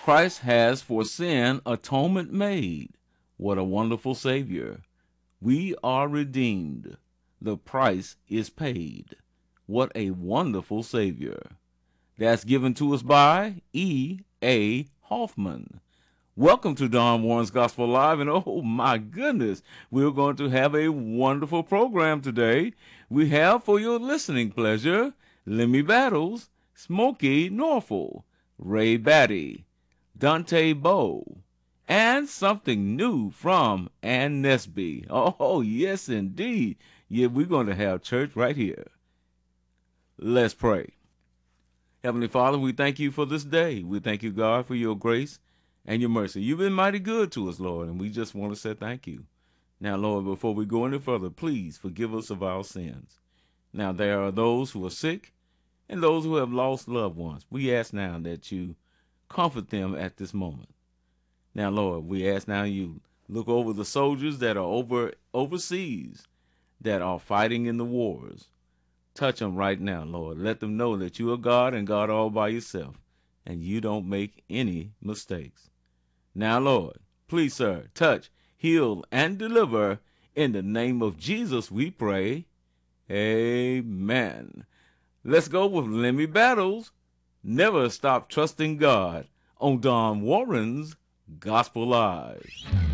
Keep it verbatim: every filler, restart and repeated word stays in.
Christ has for sin atonement made. What a wonderful Savior. We are redeemed. The price is paid. What a wonderful Savior. That's given to us by E A. Hoffman. Welcome to Don Warren's Gospel Live, and oh my goodness, we're going to have a wonderful program today. We have for your listening pleasure, Lemmy Battles, Smokey Norfolk, Ray Batty, Dante Bowe, and something new from Ann Nesby. Oh, yes, indeed. Yeah, we're going to have church right here. Let's pray. Heavenly Father, we thank you for this day. We thank you, God, for your grace and your mercy. You've been mighty good to us, Lord, and we just want to say thank you. Now, Lord, before we go any further, please forgive us of our sins. Now, there are those who are sick and those who have lost loved ones. We ask now that you comfort them at this moment. Now, Lord, we ask now you look over the soldiers that are over overseas, that are fighting in the wars. Touch them right now, Lord. Let them know that you are God and God all by yourself, and you don't make any mistakes. Now, Lord, please, sir, touch, heal, and deliver. In the name of Jesus, we pray. Amen. Let's go with Lemmy Battles. Never stop trusting God on Don Warren's Gospel Live.